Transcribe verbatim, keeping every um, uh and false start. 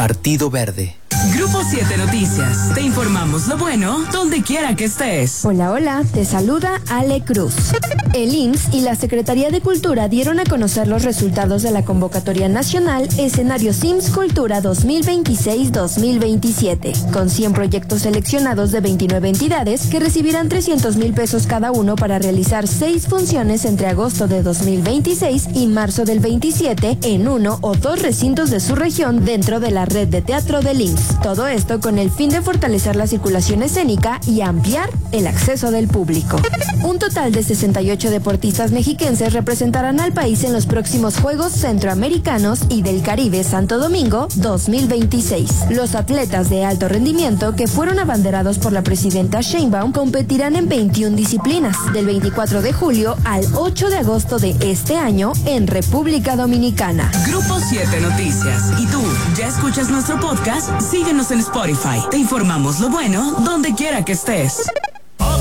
Partido Verde. Grupo siete Noticias. Te informamos lo bueno donde quiera que estés. Hola, hola, te saluda Ale Cruz. El I M S S y la Secretaría de Cultura dieron a conocer los resultados de la convocatoria nacional Escenario Sims Cultura dos mil veintiséis dos mil veintisiete, con cien proyectos seleccionados de veintinueve entidades que recibirán trescientos mil pesos cada uno para realizar seis funciones entre agosto de dos mil veintiséis y marzo del veintisiete en uno o dos recintos de su región dentro de la red de teatro del I M S S. Todo esto con el fin de fortalecer la circulación escénica y ampliar el acceso del público. Un total de sesenta y ocho deportistas mexiquenses representarán al país en los próximos Juegos Centroamericanos y del Caribe Santo Domingo dos mil veintiséis. Los atletas de alto rendimiento que fueron abanderados por la presidenta Sheinbaum competirán en veintiuna disciplinas, del veinticuatro de julio al ocho de agosto de este año en República Dominicana. Grupo siete Noticias. ¿Y tú, ya escuchas nuestro podcast? Síguenos en Spotify. Te informamos lo bueno donde quiera que estés.